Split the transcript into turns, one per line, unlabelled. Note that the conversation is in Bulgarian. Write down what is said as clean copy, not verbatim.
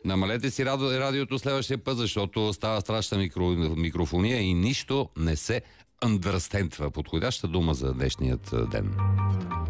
Намалете си радиото следващия път, защото става страшна микрофония и нищо не се understandва. Подходяща дума за днешният ден.